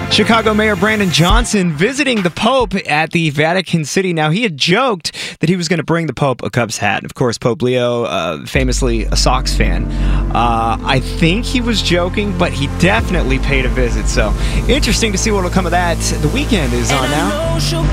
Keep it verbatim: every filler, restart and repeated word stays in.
Chicago Mayor Brandon Johnson visiting the Pope at the Vatican City. Now, he had joked that he was going to bring the Pope a Cubs hat. And of course, Pope Leo, uh, famously a Sox fan. Uh, I think he was joking, but he definitely paid a visit. So, interesting to see what will come of that. The weekend is on now.